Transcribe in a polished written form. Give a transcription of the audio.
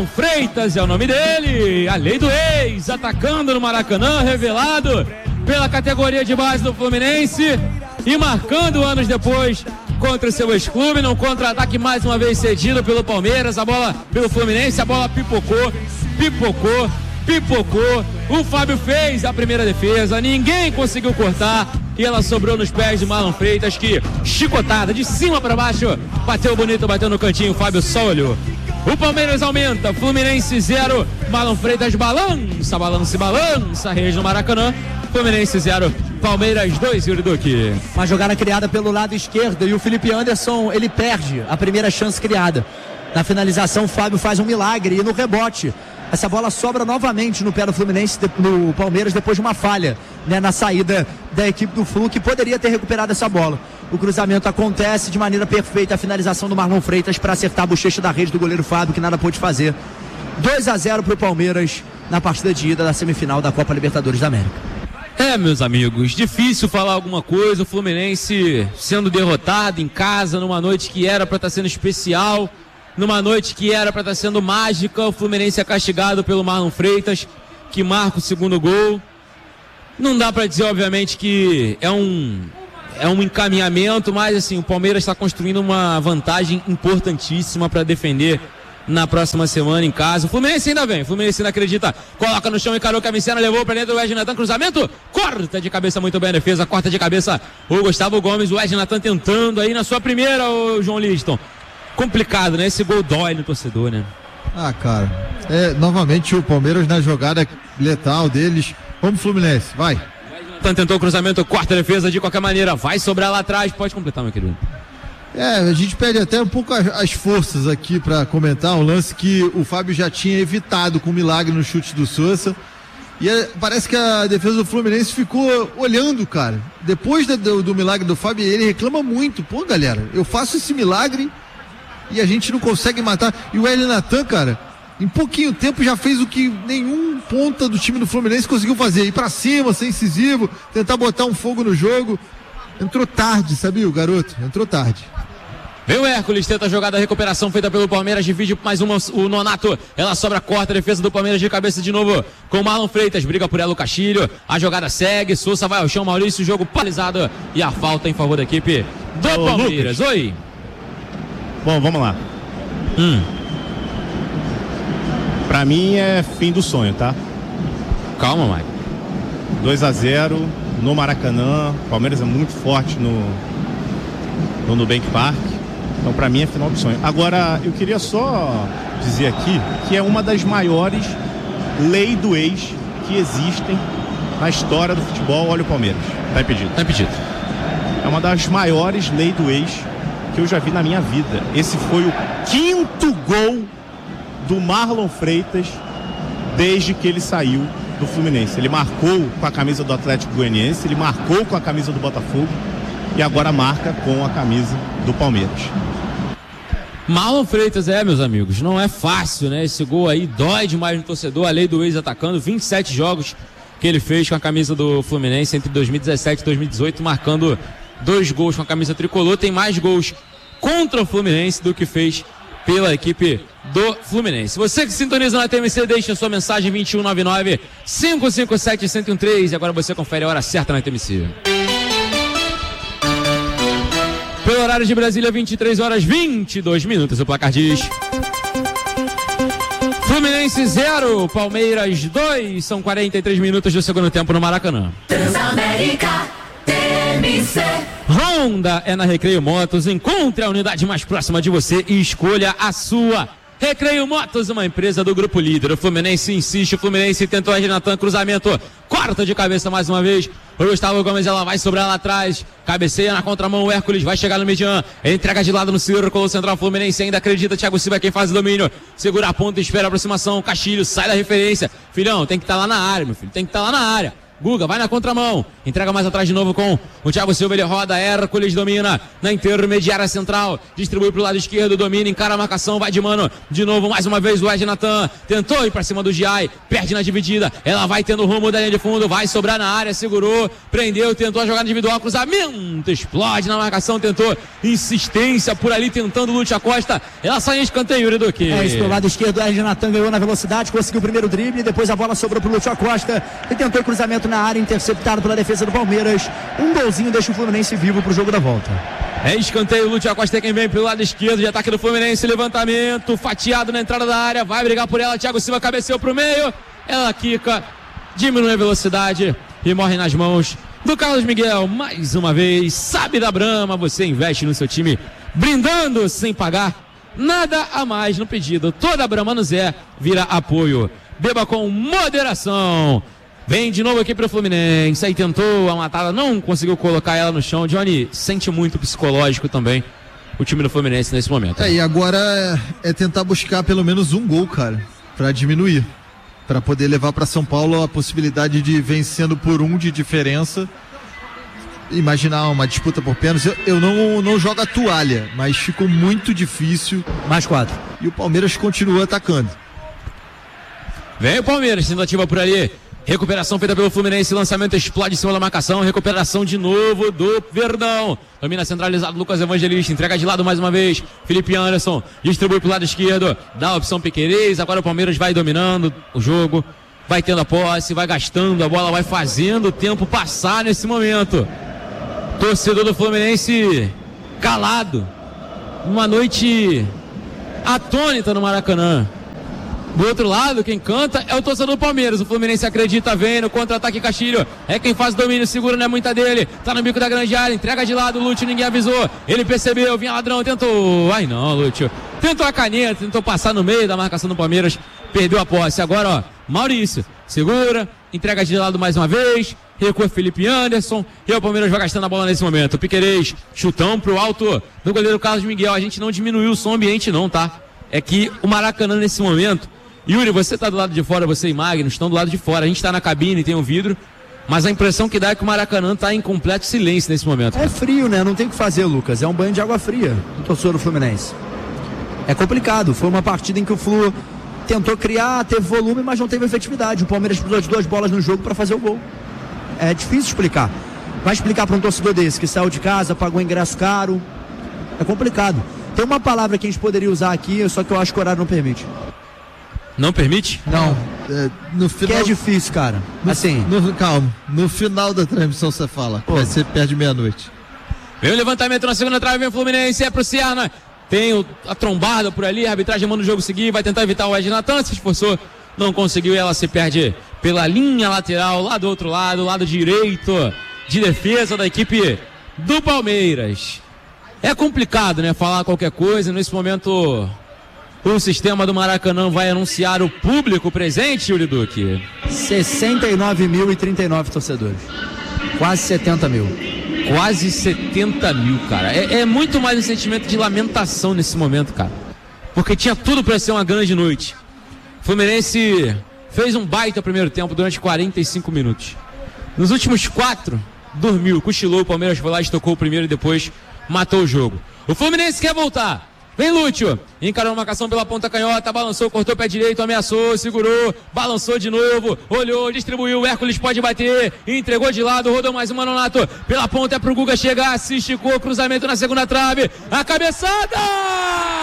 Marlon Freitas é o nome dele, a lei do ex, atacando no Maracanã, revelado pela categoria de base do Fluminense e marcando anos depois contra o seu ex-clube, num contra-ataque mais uma vez cedido pelo Palmeiras, a bola pelo Fluminense, a bola pipocou, o Fábio fez a primeira defesa, ninguém conseguiu cortar e ela sobrou nos pés de Marlon Freitas, que chicotada de cima para baixo, bateu bonito, bateu no cantinho, o Fábio só olhou. O Palmeiras aumenta, Fluminense 0, Marlon Freitas balança, Reis no Maracanã, Fluminense 0, Palmeiras 2, Yuri Duque. Uma jogada criada pelo lado esquerdo e o Felipe Anderson, ele perde a primeira chance criada. Na finalização, o Fábio faz um milagre e no rebote, essa bola sobra novamente no pé do Fluminense, no Palmeiras, depois de uma falha, né, na saída da equipe do Flu, que poderia ter recuperado essa bola. O cruzamento acontece de maneira perfeita, a finalização do Marlon Freitas para acertar a bochecha da rede do goleiro Fábio, que nada pôde fazer. 2-0 para o Palmeiras na partida de ida da semifinal da Copa Libertadores da América. Meus amigos, difícil falar alguma coisa, o Fluminense sendo derrotado em casa, numa noite que era para estar sendo especial, numa noite que era para estar sendo mágica. O Fluminense é castigado pelo Marlon Freitas, que marca o segundo gol. Não dá para dizer, obviamente, que é um encaminhamento, mas assim, o Palmeiras está construindo uma vantagem importantíssima para defender na próxima semana em casa. O Fluminense ainda vem, o Fluminense ainda acredita, coloca no chão, encarou a Camisena, levou para dentro do Wesley Natan, cruzamento, corta de cabeça, muito bem a defesa, corta de cabeça o Gustavo Gomes, o Wesley Natan tentando aí na sua primeira, o João Liston. Complicado, né? Esse gol dói no torcedor, né? Cara, novamente o Palmeiras na jogada letal deles. Vamos, Fluminense, vai. Tentou o cruzamento, quarta defesa, de qualquer maneira, vai sobrar lá atrás, pode completar, meu querido. A gente perde até um pouco as forças aqui para comentar um lance que o Fábio já tinha evitado com milagre no chute do Sousa. E parece que a defesa do Fluminense ficou olhando, cara. Depois do milagre do Fábio, ele reclama muito. Pô, galera, eu faço esse milagre e a gente não consegue matar. E o Wesley Natan, cara, em pouquinho tempo já fez o que nenhum ponta do time do Fluminense conseguiu fazer. Ir pra cima, ser incisivo, tentar botar um fogo no jogo. Entrou tarde, sabia o garoto? Entrou tarde. Vem o Hércules, tenta a jogada, a recuperação feita pelo Palmeiras, divide mais uma, o Nonato, ela sobra, corta, a defesa do Palmeiras de cabeça de novo com o Marlon Freitas, briga por ela o Castilho, a jogada segue, Sousa vai ao chão, Maurício, jogo paralisado e a falta em favor da equipe do Palmeiras. Lucas. Oi. Bom, vamos lá. Pra mim é fim do sonho, tá? Calma, Mike. 2-0 no Maracanã, Palmeiras é muito forte no Nubank Park. Então, pra mim, é final do sonho. Agora, eu queria só dizer aqui que é uma das maiores leis do ex que existem na história do futebol. Olha o Palmeiras. Tá impedido. Tá impedido. É uma das maiores leis do ex que eu já vi na minha vida. Esse foi o 5º gol do Marlon Freitas desde que ele saiu do Fluminense. Ele marcou com a camisa do Atlético Goianiense, ele marcou com a camisa do Botafogo e agora marca com a camisa do Palmeiras. Marlon Freitas, meus amigos, não é fácil, né? Esse gol aí dói demais no torcedor, a lei do ex atacando, 27 jogos que ele fez com a camisa do Fluminense entre 2017 e 2018, marcando 2 gols com a camisa tricolor, tem mais gols contra o Fluminense do que fez pela equipe do Fluminense. Você que sintoniza na TMC, deixa sua mensagem 2199-557-1013 e agora você confere a hora certa na TMC. Pelo horário de Brasília, 23h22, o placar diz: Fluminense 0, Palmeiras 2, são 43 minutos do segundo tempo no Maracanã. Transamérica TMC. Honda é na Recreio Motos, encontre a unidade mais próxima de você e escolha a sua. Recreio Motos, uma empresa do Grupo Líder. O Fluminense insiste, o Fluminense tentou a Renatan, cruzamento, corta de cabeça mais uma vez. O Gustavo Gomes, ela vai sobrar lá atrás, cabeceia na contramão, o Hércules vai chegar no median, entrega de lado no círculo central, Fluminense ainda acredita, Thiago Silva é quem faz o domínio, segura a ponta, espera a aproximação, Castilho sai da referência, filhão, tem que estar lá na área, meu filho, tem que estar lá na área. Guga vai na contramão, entrega mais atrás de novo com o Thiago Silva, ele roda, Hércules domina na intermediária central, distribui pro lado esquerdo, domina, encara a marcação, vai de mano, de novo, mais uma vez o Ed Natan, tentou ir pra cima do Giai, perde na dividida, ela vai tendo rumo da linha de fundo, vai sobrar na área, segurou, prendeu, tentou a jogada individual, cruzamento, explode na marcação, tentou insistência por ali, tentando o Lúcio Acosta, ela sai em escanteio, Yuri Duque. Isso pelo lado esquerdo, o Ed Natan ganhou na velocidade, conseguiu o primeiro drible, depois a bola sobrou pro Lúcio Acosta, e tentou o cruzamento na área, interceptado pela defesa do Palmeiras. Um golzinho deixa o Fluminense vivo pro jogo da volta. É escanteio, o Lúcio Acosta é quem vem pelo lado esquerdo de ataque do Fluminense, levantamento, fatiado na entrada da área, vai brigar por ela, Thiago Silva cabeceou pro meio, ela quica, diminui a velocidade e morre nas mãos do Carlos Miguel. Mais uma vez, sabe da Brahma, você investe no seu time, brindando sem pagar nada a mais no pedido. Toda a Brahma no Zé vira apoio. Beba com moderação. Vem de novo aqui pro Fluminense. Aí tentou a matada, não conseguiu colocar ela no chão. Johnny sente muito psicológico também o time do Fluminense nesse momento. E agora é tentar buscar pelo menos um gol, cara, pra diminuir. Pra poder levar pra São Paulo a possibilidade de vencendo por um de diferença. Imaginar uma disputa por pênaltis. Eu não jogo a toalha, mas ficou muito difícil. Mais 4. E o Palmeiras continua atacando. Vem o Palmeiras, tentativa por ali. Recuperação feita pelo Fluminense, lançamento explode em cima da marcação, recuperação de novo do Verdão. Domina centralizado, Lucas Evangelista, entrega de lado mais uma vez. Felipe Anderson distribui pro lado esquerdo, dá a opção Piquerez. Agora o Palmeiras vai dominando o jogo, vai tendo a posse, vai gastando a bola, vai fazendo o tempo passar nesse momento. Torcedor do Fluminense calado, uma noite atônita no Maracanã. Do outro lado, quem canta é o torcedor do Palmeiras. O Fluminense acredita, vem no contra-ataque. Castilho é quem faz o domínio, segura, não é muita dele. Tá no bico da grande área, entrega de lado. Lúcio, ninguém avisou. Ele percebeu, vinha ladrão, tentou. Ai não, Lúcio. Tentou a caneta, tentou passar no meio da marcação do Palmeiras. Perdeu a posse. Agora, ó, Maurício segura, entrega de lado mais uma vez. Recua Felipe Anderson. E o Palmeiras vai gastando a bola nesse momento. Piquerez, chutão pro alto do goleiro Carlos Miguel. A gente não diminuiu o som ambiente, não, tá? É que o Maracanã nesse momento. Yuri, você tá do lado de fora, você e Magno estão do lado de fora. A gente tá na cabine, tem um vidro, mas a impressão que dá é que o Maracanã tá em completo silêncio nesse momento. É frio, né? Não tem o que fazer, Lucas. É um banho de água fria do torcedor do Fluminense. É complicado. Foi uma partida em que o Flu tentou criar, teve volume, mas não teve efetividade. O Palmeiras precisou de 2 bolas no jogo para fazer o gol. É difícil explicar. Vai explicar para um torcedor desse que saiu de casa, pagou ingresso caro. É complicado. Tem uma palavra que a gente poderia usar aqui, só que eu acho que o horário não permite. Não permite? Não. No final... Que é difícil, cara. Assim. Calma. No final da transmissão você fala. Vai ser perto de meia-noite. Vem o levantamento na segunda trave, vem o Fluminense, é pro Ciarna. Tem a trombada por ali, a arbitragem manda o jogo seguir, vai tentar evitar o Ed Natan, se esforçou, não conseguiu e ela se perde pela linha lateral, lá do outro lado, lado direito de defesa da equipe do Palmeiras. É complicado, né, falar qualquer coisa, nesse momento... O sistema do Maracanã vai anunciar o público presente, Yuri Duque. 69.039 torcedores. Quase 70 mil. Quase 70 mil, cara. É muito mais um sentimento de lamentação nesse momento, cara. Porque tinha tudo para ser uma grande noite. O Fluminense fez um baita primeiro tempo durante 45 minutos. Nos últimos 4, dormiu, cochilou. O Palmeiras foi lá, estocou o primeiro e depois matou o jogo. O Fluminense quer voltar. Vem Lúcio, encarou a marcação pela ponta canhota, balançou, cortou o pé direito, ameaçou, segurou, balançou de novo, olhou, distribuiu, o Hércules pode bater, entregou de lado, rodou mais uma Nonato, pela ponta é pro Guga chegar, se esticou, cruzamento na segunda trave, a cabeçada!